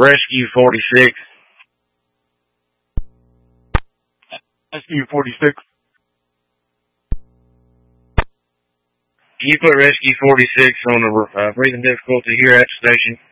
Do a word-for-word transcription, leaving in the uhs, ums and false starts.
Rescue forty-six. Rescue forty-six. Can you put Rescue forty-six on the uh, breathing difficulty here at the station?